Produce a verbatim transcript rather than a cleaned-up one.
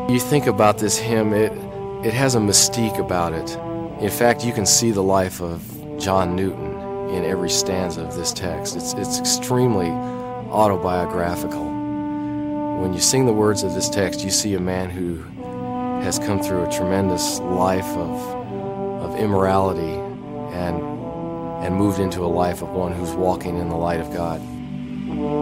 You think about this hymn, it, it has a mystique about it. In fact, you can see the life of John Newton in every stanza of this text. It's, it's extremely autobiographical. When you sing the words of this text, you see a man who has come through a tremendous life of, of immorality and, and moved into a life of one who's walking in the light of God.